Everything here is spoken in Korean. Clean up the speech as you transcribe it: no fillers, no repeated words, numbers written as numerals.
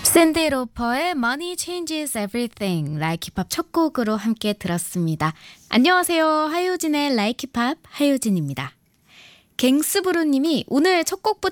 샌디 로퍼의 Money Changes Everything Like 힙합 첫 곡으로 함께 들었습니다. 안녕하세요. 하효진의 Like 힙합 하효진입니다. 갱스브루님이 오늘 첫 곡부터